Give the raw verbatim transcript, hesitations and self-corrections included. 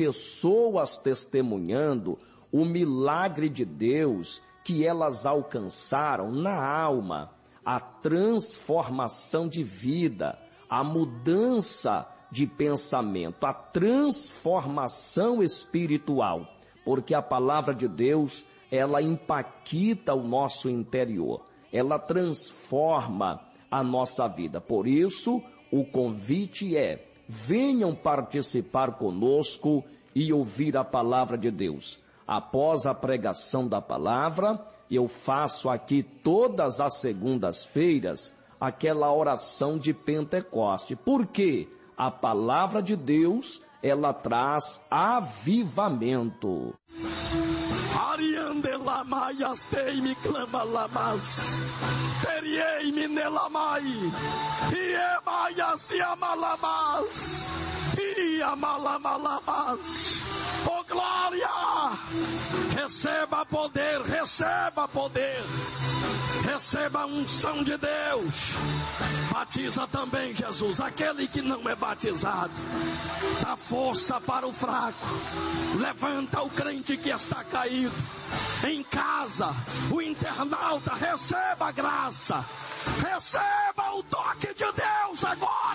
pessoas testemunhando o milagre de Deus que elas alcançaram na alma, a transformação de vida, a mudança de pensamento, a transformação espiritual, porque a palavra de Deus, ela impacta o nosso interior, ela transforma a nossa vida. Por isso, o convite é: venham participar conosco e ouvir a palavra de Deus. Após a pregação da palavra, eu faço aqui todas as segundas-feiras aquela oração de Pentecoste. Por quê? A palavra de Deus, ela traz avivamento. Ariandelamaias teime clama lamas, teriei-me nelamai, iemaias yamalamas, iamalamalamas. Oh glória! Receba poder, receba poder, receba a unção de Deus. Batiza também, Jesus, aquele que não é batizado. Dá força para o fraco, levanta o crente que está caído. Em casa, o internauta, receba a graça, receba o toque de Deus agora.